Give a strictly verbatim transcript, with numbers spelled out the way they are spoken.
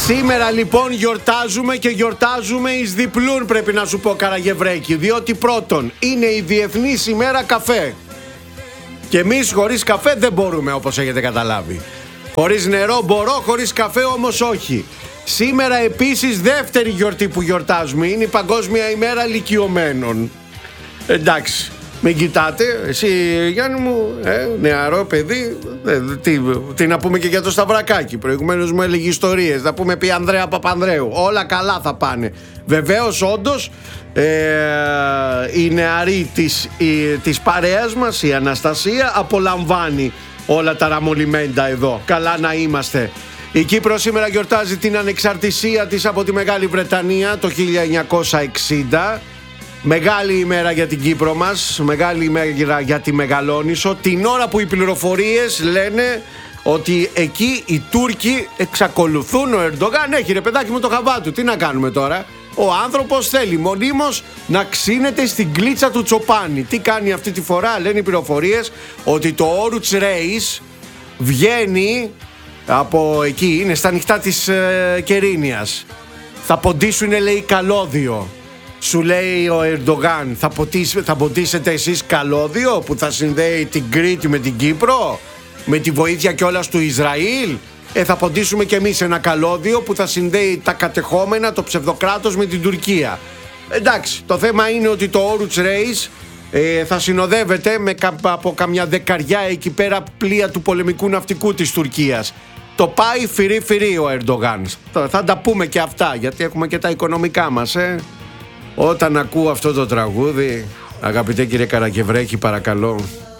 Σήμερα λοιπόν γιορτάζουμε και γιορτάζουμε εις διπλούν, πρέπει να σου πω, Καραγευρέκη. Διότι πρώτον είναι η Διεθνής ημέρα καφέ. Και εμείς χωρίς καφέ δεν μπορούμε, όπως έχετε καταλάβει. Χωρίς νερό μπορώ, χωρίς καφέ όμως όχι. Σήμερα επίσης δεύτερη γιορτή που γιορτάζουμε είναι η Παγκόσμια ημέρα ηλικιωμένων. Εντάξει, μην κοιτάτε, εσύ Γιάννη μου, ε, νεαρό παιδί, ε, τι, τι να πούμε και για το Σταυρακάκι. Προηγουμένως μου έλεγε ιστορίες, να πούμε πει Ανδρέα Παπανδρέου, όλα καλά θα πάνε. Βεβαίως όντως ε, η νεαρή της, η, της παρέας μας, η Αναστασία, απολαμβάνει όλα τα ραμολιμέντα εδώ. Καλά να είμαστε. Η Κύπρος σήμερα γιορτάζει την ανεξαρτησία της από τη Μεγάλη Βρετανία το χίλια εννιακόσια εξήντα. Μεγάλη ημέρα για την Κύπρο μας, μεγάλη ημέρα για τη Μεγαλόνισσο. Την ώρα που οι πληροφορίες λένε ότι εκεί οι Τούρκοι εξακολουθούν, ο Ερντογάν έχει ρε παιδάκι μου το χαβά του. Τι να κάνουμε τώρα? Ο άνθρωπος θέλει μονίμως να ξύνεται στην κλίτσα του Τσοπάνη. Τι κάνει αυτή τη φορά? Λένε οι πληροφορίες ότι το Όρουτς Ρέις βγαίνει από εκεί, είναι στα νυχτά της ε, Κερίνιας. Θα ποντίσουν, λέει, καλώδιο. Σου λέει ο Ερντογάν, θα, ποτίσ, θα ποντίσετε εσείς καλώδιο που θα συνδέει την Κρήτη με την Κύπρο, με τη βοήθεια κιόλας του Ισραήλ? Ε, θα ποντίσουμε κι εμείς ένα καλώδιο που θα συνδέει τα κατεχόμενα, το ψευδοκράτος, με την Τουρκία. Εντάξει, το θέμα είναι ότι το Όρουτς Ρέις ε, θα συνοδεύεται με, από καμιά δεκαριά εκεί πέρα πλοία του πολεμικού ναυτικού της Τουρκίας. Το πάει φυρί φυρί ο Ερντογάν. Θα τα πούμε και αυτά, γιατί έχουμε και τα οικονομικά μας, ε. Όταν ακούω αυτό το τραγούδι, αγαπητέ κύριε Καραγευρέκη, παρακαλώ,